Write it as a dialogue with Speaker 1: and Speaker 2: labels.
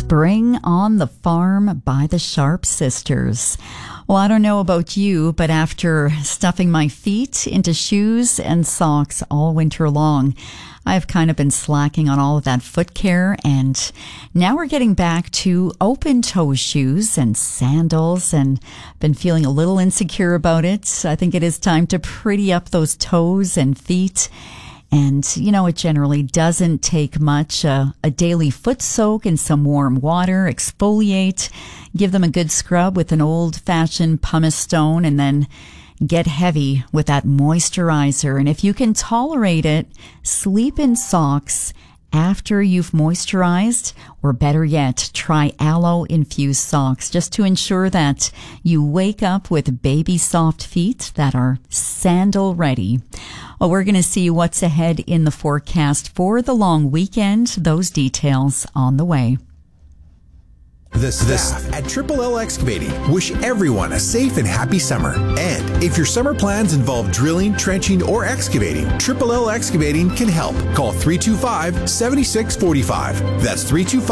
Speaker 1: Spring on the Farm by the Sharp Sisters. Well, I don't know about you, but after stuffing my feet into shoes and socks all winter long, I've kind of been slacking on all of that foot care, and now we're getting back to open-toe shoes and sandals, and been feeling a little insecure about it. I think it is time to pretty up those toes and feet. And, you know, it generally doesn't take much. A daily foot soak in some warm water, exfoliate, give them a good scrub with an old-fashioned pumice stone, and then get heavy with that moisturizer. And if you can tolerate it, sleep in socks after you've moisturized, or better yet, try aloe-infused socks just to ensure that you wake up with baby soft feet that are sandal ready. Well, we're going to see what's ahead in the forecast for the long weekend. Those details on the way.
Speaker 2: The staff at Triple L Excavating wish everyone a safe and happy summer. And if your summer plans involve drilling, trenching, or excavating, Triple L Excavating can help. Call 325-7645. That's 325